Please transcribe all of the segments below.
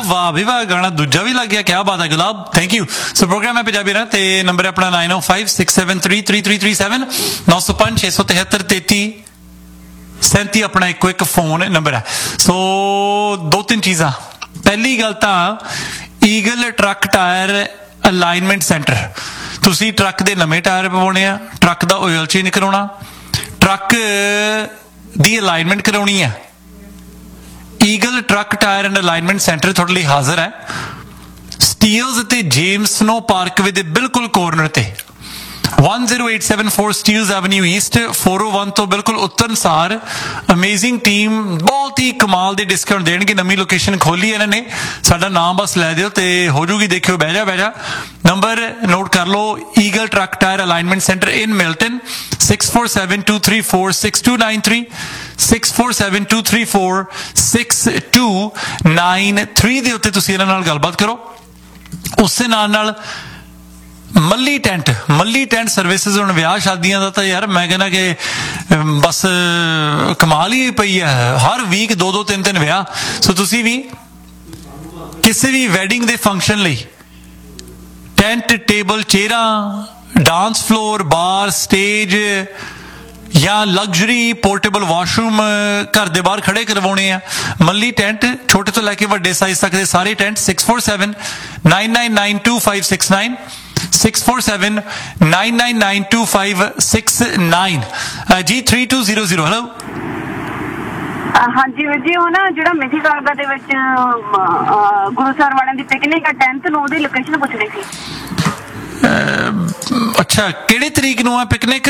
वाह भी वाह, गाना दूजा भी लग गया, क्या बात है गुलाब, थैंक यू। सो प्रोग्राम है पंजाबी ना, ते नंबर है अपना 9056733337 905 673 33 अपना इको एक फोन नंबर है। सो दो तीन चीज़ां, पहली गल तां eagle truck tyre alignment centre, तुसी ट्रक दे नਵੇਂ टायर पवाने आ, ट्रक दा ऑयल चेंज कराउणा, ट्रक दी अलाइनमेंट कराउणी है, eagle truck tyre and alignment centre तुहाडे लई हाजिर है। स्टील्स ते जेम्स स्नो पार्कवे दे बिल्कुल कॉर्नर ते 10874 स्टील्स एवेन्यू ईस्ट 401 तो बिल्कुल उत्तन सार। अमेजिंग टीम, बहुत ही कमाल दे डिस्काउंट देणगे, नवी लोकेशन खोली है इन्होंने, साडा नाम बस लै दिओ ते हो जूगी, देखियो बह जा। नंबर नोट कर लो, eagle truck tyre alignment centre इन मिल्टन 6472346293 6472346293 दे उत्ते तुसीं इन्हां नाल गलबात करो। उस दे नाल मल्ली टेंट सर्विसिज, हुण विआह शादियां दा तां यार मैं कहना कि बस कमाल ही पई है, हर वीक 2-2 3-3 विआह। सो तुसीं भी किसी भी वैडिंग दे फंक्शन लई टेंट, टेबल, चेयरां, डांस फ्लोर, बार, स्टेज या लग्जरी पोर्टेबल वॉशरूम घर दे बाहर खड़े करवाने आ, मल्ली टेंट, छोटे तो लैके वड्डे साइज तक दे सारे टेंट। 6479992569 6479992569 जी 3200। हेलो हाँ जी वीर जी, वो ना जो मिथी कागदा दे विच गुरुसर वालियां दी पिकनिक 10th ਨੂੰ ਉਹਦੀ ਲੋਕੇਸ਼ਨ ਪੁੱਛਣੀ ਸੀ। अच्छा ਕਿਹੜੀ ਤਰੀਕ ਨੂੰ ਆ ਪਿਕਨਿਕ?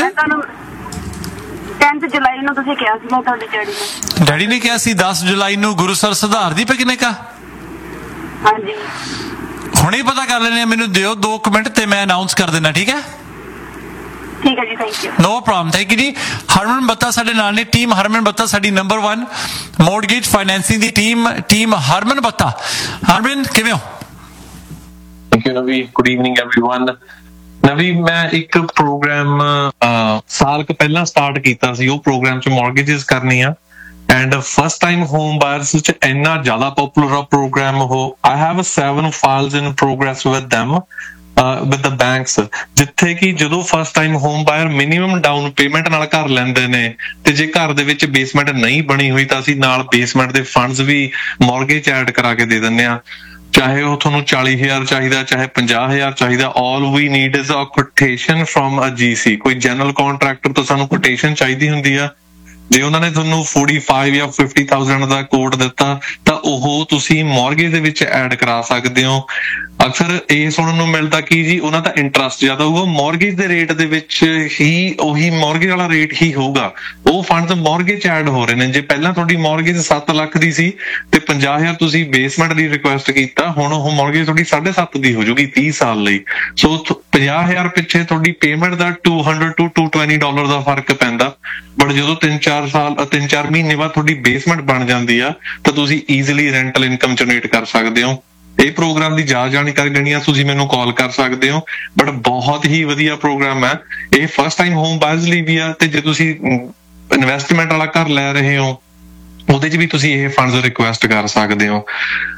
10 ਜੁਲਾਈ ਨੂੰ ਤੁਸੀਂ ਕਿਹਾ ਸੀ, ਤੁਹਾਡੇ ਡੈਡੀ ਨੇ ਕਿਹਾ ਸੀ 10 ਜੁਲਾਈ ਨੂੰ ਗੁਰੂਸਰ ਸੁਧਾਰ ਦੀ ਪਿਕਨਿਕ ਆ। ਹਾਂਜੀ ਹੁਣੇ ਪਤਾ ਕਰ ਲੈਣੇ ਆ, ਮੈਨੂੰ ਦਿਓ 2 ਮਿੰਟ ਤੇ ਮੈਂ ਅਨਾਉਂਸ ਕਰ ਦੇਣਾ, ਠੀਕ ਹੈ? ठीक है जी, thank you. No problem, thank you जी। हरमन बत्ता साडे नाल ने, टीम हरमन बत्ता साडी नंबर 1 मॉर्गेज फाइनेंसिंग दी टीम हरमन बत्ता। हरमन किवें हो? Thank you Navi, good evening everyone. नवी मैं एक प्रोग्राम साल क पहला स्टार्ट कीता सी, ਉਹ प्रोग्राम च मॉर्गेजेस करनी आ and first time home buyers च इन्ना ज्यादा पॉपुलर प्रोग्राम हो। I have 7 files in progress with them with the banks, ਜਿੱਥੇ ਕਿ ਜਦੋਂ first time home ਬਾਇਰ minimum down payment ਨਾਲ ਘਰ ਲੈਂਦੇ ਨੇ, ਤੇ ਜੇ ਘਰ ਦੇ ਵਿੱਚ ਬੇਸਮੈਂਟ ਨਹੀਂ ਬਣੀ ਹੋਈ ਤਾਂ ਅਸੀਂ ਨਾਲ ਬੇਸਮੈਂਟ ਦੇ ਫੰਡਸ ਵੀ ਮੌਰਗੇਜ ਐਡ ਕਰਾ ਕੇ ਦੇ ਦਿੰਦੇ ਆ। ਚਾਹੇ ਉਹ ਤੁਹਾਨੂੰ 40,000 ਚਾਹੀਦਾ, ਚਾਹੇ 50,000 ਚਾਹੀਦਾ, all we need is a quotation from a GC। ਕੋਈ ਜਨਰਲ ਕੰਟਰੈਕਟਰ ਤੋਂ ਸਾਨੂੰ ਕੋਟੇਸ਼ਨ ਚਾਹੀਦੀ ਹੁੰਦੀ ਆ। ਜੇ ਉਹਨਾਂ ਨੇ ਤੁਹਾਨੂੰ 45 ਜਾਂ 50,000 ਦਾ ਕੋਟ ਦਿੱਤਾ ਤਾਂ ਉਹ ਤੁਸੀਂ ਮੌਰਗੇਜ ਦੇ ਵਿੱਚ ਐਡ ਕਰਾ ਸਕਦੇ ਹੋ। ਅਕਸਰ ਇਹ ਸੁਣਨ ਨੂੰ ਮਿਲਦਾ ਕਿ ਜੀ ਉਹਨਾਂ ਦਾ ਇੰਟਰਸਟ ਜ਼ਿਆਦਾ ਹੋਊਗਾ, ਮੌਰਗੇਜ ਦੇ ਰੇਟ ਦੇ ਵਿੱਚ ਹੀ ਉਹੀ ਮੌਰਗੇਜ ਵਾਲਾ ਰੇਟ ਹੀ ਹੋਊਗਾ, ਉਹ ਫੰਡਸ ਮੌਰਗੇਜ ਐਡ ਹੋ ਰਹੇ ਨੇ। ਜੇ ਪਹਿਲਾਂ ਤੁਹਾਡੀ ਮੌਰਗੇਜ 7 ਲੱਖ ਦੀ ਸੀ ਤੇ 50,000 ਤੁਸੀਂ ਬੇਸਮੈਂਟ ਦੀ ਰਿਕੁਐਸਟ ਕੀਤਾ, ਹੁਣ ਉਹ ਮੌਰਗੇਜ ਤੁਹਾਡੀ 7.5 ਦੀ ਹੋ ਜਾਊਗੀ 30 ਸਾਲ ਲਈ। ਸੋ 50,000 ਪਿੱਛੇ ਤੁਹਾਡੀ ਪੇਮੈਂਟ ਦਾ $200 to $220 ਦਾ ਫਰਕ ਪੈਂਦਾ। ਬਟ ਜਦੋਂ 3-4 ਮਹੀਨੇ ਬਾਅਦ ਤੁਹਾਡੀ ਬੇਸਮੈਂਟ ਬਣ ਜਾਂਦੀ ਆ ਤਾਂ ਤੁਸੀਂ ਈਜ਼ੀਲੀ ਰੈਂਟਲ ਇਨਕਮ ਜਨਰੇਟ ਕਰ ਸਕਦੇ ਹੋ। ਇਹ ਪ੍ਰੋਗਰਾਮ ਦੀ ਜ਼ਿਆਦਾ ਜਾਣਕਾਰੀ ਲੈਣੀ ਆ ਤੁਸੀਂ ਮੈਨੂੰ ਕਾਲ ਕਰ ਸਕਦੇ ਹੋ, ਬਟ ਬਹੁਤ ਹੀ ਵਧੀਆ ਪ੍ਰੋਗਰਾਮ ਹੈ ਇਹ। ਫਸਟ ਟਾਈਮ ਹੋਮ ਬਾਇਰਸ ਲਈ ਵੀ ਆ, ਤੇ ਜੇ ਤੁਸੀਂ ਇਨਵੈਸਟਮੈਂਟ ਵਾਲਾ ਘਰ ਲੈ ਰਹੇ ਹੋ ਉਹਦੇ 'ਚ ਵੀ ਤੁਸੀਂ ਇਹ ਫੰਡਸ ਰਿਕੁਐਸਟ ਕਰ ਸਕਦੇ ਹੋ।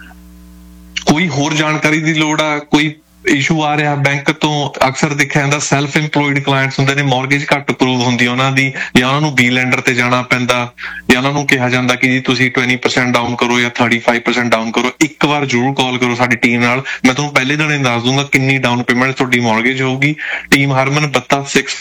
ਕੋਈ ਹੋਰ ਜਾਣਕਾਰੀ ਦੀ ਲੋੜ ਆ, ਕੋਈ ਇਸ਼ੂ ਆ ਰਿਹਾ ਬੈਂਕ ਤੋਂ, ਅਕਸਰ ਦੇਖਿਆ ਜਾਂਦਾ ਸੈਲਫ ਇੰਪਲੋਇਡ ਕਲਾਇੰਟਸ ਹੁੰਦੇ ਨੇ, ਮੌਰਗੇਜ ਘੱਟ ਅਪਰੂਵ ਹੁੰਦੀ ਉਹਨਾਂ ਦੀ, ਜਾਂ ਉਹਨਾਂ ਨੂੰ ਬੀ ਲੈਂਡਰ ਤੇ ਜਾਣਾ ਪੈਂਦਾ, ਜਾਂ ਉਹਨਾਂ ਨੂੰ ਕਿਹਾ ਜਾਂਦਾ ਕਿ ਜੀ ਤੁਸੀਂ 20% ਡਾਊਨ ਕਰੋ ਜਾਂ 35% ਡਾਊਨ ਕਰੋ। ਇੱਕ ਵਾਰ ਜ਼ਰੂਰ ਕਾਲ ਕਰੋ ਸਾਡੀ ਟੀਮ ਨਾਲ, ਮੈਂ ਤੁਹਾਨੂੰ ਪਹਿਲੇ ਦਿਨ ਹੀ ਦੱਸ ਦੂੰਗਾ ਕਿੰਨੀ ਡਾਊਨ ਪੇਮੈਂਟ ਤੁਹਾਡੀ ਮੌਰਗੇਜ ਹੋਊਗੀ। Team Harman ਬੱਤਾ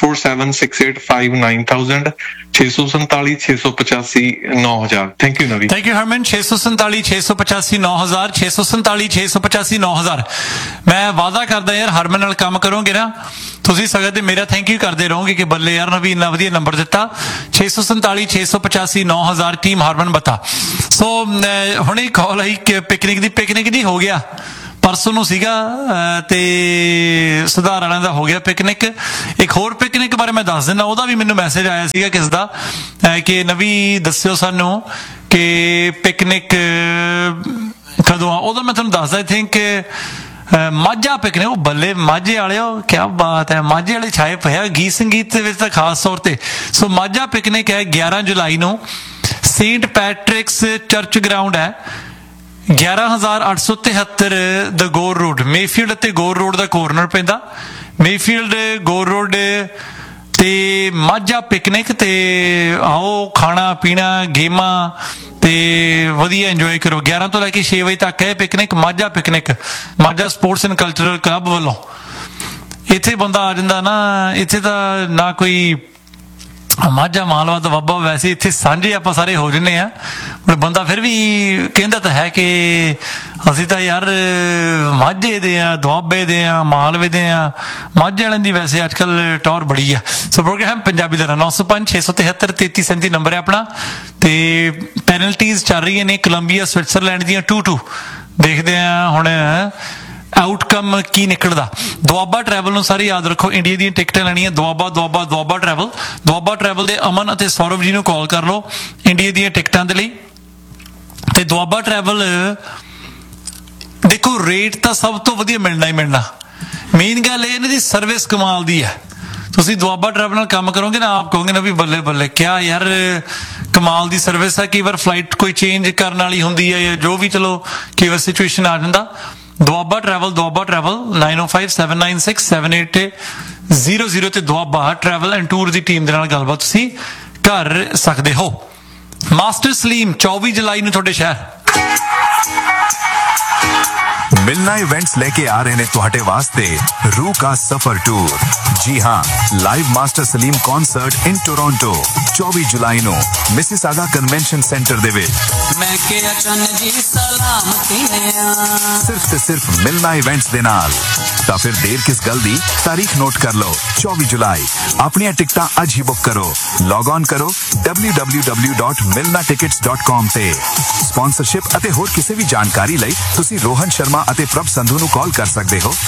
6476859000 647 685 9000। ਥੈਂਕ ਯੂ ਨਵੀ। ਥੈਂਕ ਯੂ ਹਰਮਨ। 647 685 9000 647 685 9000। ਮੈਂ ਵਾਦਾ ਕਰਦਾ ਯਾਰ ਹਰਮਨ ਨਾਲ ਕੰਮ ਕਰੋਗੇ ਨਾ ਤੁਸੀਂ ਸਗੋਂ ਤੇ ਮੇਰਾ ਥੈਂਕ ਯੂ ਕਰਦੇ ਰਹੋਗੇ ਕਿ ਬੱਲੇ ਯਾਰ ਨਵੀਂ ਇੰਨਾ ਵਧੀਆ ਨੰਬਰ ਦਿੱਤਾ। 647 685 9000 ਟੀਮ ਹਰਮਨ ਬੱਤਾ। ਸੋ ਹੁਣੇ ਕਾਲ ਆਈ ਕਿ ਪਿਕਨਿਕ ਦੀ ਹੋ ਗਿਆ, ਪਰਸੋਂ ਨੂੰ ਸੀਗਾ ਤੇ ਸੁਧਾਰ ਵਾਲਿਆਂ ਦਾ ਹੋ ਗਿਆ ਪਿਕਨਿਕ। ਇੱਕ ਹੋਰ ਪਿਕਨਿਕ ਬਾਰੇ ਮੈਂ ਦੱਸ ਦਿੰਦਾ, ਉਹਦਾ ਵੀ ਮੈਨੂੰ ਮੈਸੇਜ ਆਇਆ ਸੀਗਾ ਕਿਸ ਦਾ ਕਿ ਨਵੀਂ ਦੱਸਿਓ ਸਾਨੂੰ ਕਿ ਪਿਕਨਿਕ ਕਦੋਂ ਆ। ਉਹਦਾ ਮੈਂ ਤੁਹਾਨੂੰ ਦੱਸਦਾ, ਆਈ ਥਿੰਕ ਮਾਝਾ ਪਿਕਨਿਕ। ਉਹ ਬੱਲੇ ਮਾਝੇ ਵਾਲਿਓ, ਕਿਆ ਬਾਤ ਹੈ, ਮਾਝੇ ਵਾਲੇ ਛਾਏ ਪਏ ਆ ਗੀਤ ਸੰਗੀਤ ਦੇ ਵਿੱਚ ਤਾਂ ਖਾਸ ਤੌਰ ਤੇ। ਸੋ ਮਾਝਾ ਪਿਕਨਿਕ ਹੈ 11 ਜੁਲਾਈ ਨੂੰ, ਸੇਂਟ ਪੈਟ੍ਰਿਕਸ ਚਰਚ ਗਰਾਊਂਡ ਹੈ, 11873 ਦ ਗੋਰ ਰੋਡ, ਮੇਫੀਲਡ ਅਤੇ ਗੋਰ ਰੋਡ ਦਾ ਕੋਰਨਰ ਪੈਂਦਾ। ਮੇਫੀਲਡ ਗੋਰ ਰੋਡ ਤੇ ਮਾਝਾ ਪਿਕਨਿਕ, ਤੇ ਆਓ ਖਾਣਾ ਪੀਣਾ ਗੇਮਾਂ ਤੇ ਵਧੀਆ ਇੰਜੋਏ ਕਰੋ। 11 ਤੋਂ ਲੈ ਕੇ 6 ਵਜੇ ਤੱਕ ਹੈ picnic, Majha picnic, Majha sports and cultural club ਵੱਲੋਂ। ਇੱਥੇ ਬੰਦਾ ਆ ਜਾਂਦਾ ਨਾ, ਇੱਥੇ ਤਾਂ ਨਾ ਕੋਈ ਮਾਝਾ ਮਾਲਵਾ ਦਾ ਬਾਬਾ, ਵੈਸੇ ਇੱਥੇ ਸਾਂਝੇ ਆਪਾਂ ਸਾਰੇ ਹੋ ਜੰਨੇ ਆ। ਹੁਣ ਬੰਦਾ ਫਿਰ ਵੀ ਕਹਿੰਦਾ ਤਾਂ ਹੈ ਕਿ ਅਸੀਂ ਤਾਂ ਯਾਰ ਮਾਝੇ ਦੇ ਆ, ਦੁਆਬੇ ਦੇ ਆ, ਮਾਲਵੇ ਦੇ ਆ। ਮਾਝੇ ਵਾਲਿਆਂ ਦੀ ਵੈਸੇ ਅੱਜ ਕੱਲ ਟੌਰ ਬੜੀ ਆ। ਸੋ ਪ੍ਰੋਗਰਾਮ ਪੰਜਾਬੀ ਦਾ 905 673 3337 ਨੰਬਰ ਹੈ ਆਪਣਾ। ਤੇ ਪੈਨਲਟੀਜ਼ ਚੱਲ ਰਹੀਆਂ ਨੇ ਕੋਲੰਬੀਆ ਸਵਿਟਜ਼ਰਲੈਂਡ ਦੀਆਂ 2-2। ਦੇਖਦੇ ਆ ਹੁਣ ਆਊਟਕਮ ਕੀ ਨਿਕਲਦਾ। ਦੁਆਬਾ ਟਰੈਵਲ ਨੂੰ ਸਾਰੇ ਯਾਦ ਰੱਖੋ, ਇੰਡੀਆ ਦੀਆਂ ਟਿਕਟਾਂ ਲੈਣੀਆਂ ਦੁਆਬਾ ਟਰੈਵਲ ਦੇ ਅਮਨ ਅਤੇ ਸੌਰਵ ਜੀ ਨੂੰ ਕਾਲ ਕਰ ਲਓ ਇੰਡੀਆ ਦੀਆਂ ਟਿਕਟਾਂ ਦੇ ਲਈ। ਤੇ ਦੁਆਬਾ ਟਰੈਵਲ ਦੇਖੋ, ਰੇਟ ਤਾਂ ਸਭ ਤੋਂ ਵਧੀਆ ਮਿਲਣਾ ਹੀ ਮਿਲਣਾ। ਮੇਨ ਗੱਲ ਇਹ ਇਹਨਾਂ ਦੀ ਸਰਵਿਸ ਕਮਾਲ ਦੀ ਹੈ। ਤੁਸੀਂ ਦੁਆਬਾ ਟਰੈਵਲ ਨਾਲ ਕੰਮ ਕਰੋਗੇ ਨਾ, ਆਪ ਕਹੋਗੇ ਨਾ ਵੀ ਬੱਲੇ ਬੱਲੇ, ਕਿਆ ਯਾਰ ਕਮਾਲ ਦੀ ਸਰਵਿਸ ਹੈ। ਕਈ ਵਾਰ ਫਲਾਈਟ ਕੋਈ ਚੇਂਜ ਕਰਨ ਵਾਲੀ ਹੁੰਦੀ ਹੈ ਜਾਂ ਜੋ ਵੀ, ਚਲੋ ਕਈ ਵਾਰ ਸਿਚੁਏਸ਼ਨ ਆ ਜਾਂਦਾ। ਦੁਆਬਾ ਟਰੈਵਲ 9057967800 ਤੇ Doaba travel and tour the team ਦੇ ਨਾਲ ਗੱਲਬਾਤ ਤੁਸੀਂ ਕਰ ਸਕਦੇ ਹੋ। ਮਾਸਟਰ ਸਲੀਮ 24 ਜੁਲਾਈ ਨੂੰ ਤੁਹਾਡੇ ਸ਼ਹਿਰ मिलना इवेंट्स लेके आ रहे ने तुहाडे वास्ते रूह का सफर टूर। जी हाँ, live master Salim concert in Toronto 24 July no Mississauga convention centre दे विच। सिर्फ ते सिर्फ मिलना इवेंट्स दे नाल। तां फिर देर किस गल दी, तारीख नोट कर लो 24 जुलाई। अपनी टिकटां अज ही बुक करो। लॉग ऑन करो www.milnatickets.com ते। स्पॉन्सरशिप अते होर किसी भी जानकारी लई तुसी रोहन शर्मा ਅਤੇ ਪ੍ਰਭ ਸੰਧੂ ਨੂੰ ਕਾਲ ਕਰ ਸਕਦੇ ਹੋ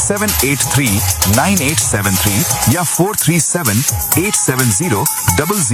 6477839873 ਜਾਂ 4378700000।